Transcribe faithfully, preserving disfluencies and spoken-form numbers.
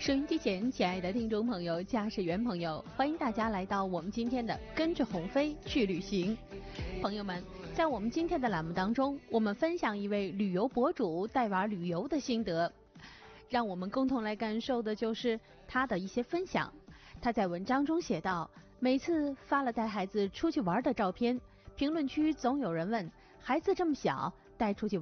收音机前，亲爱的听众朋友、驾驶员朋友，欢迎大家来到我们今天的跟着鸿飞去旅行。朋友们，在我们今天的栏目当中，我们分享一位旅游博主带娃旅游的心得，让我们共同来感受的就是他的一些分享。他在文章中写道，每次发了带孩子出去玩的照片，评论区总有人问，孩子这么小带出去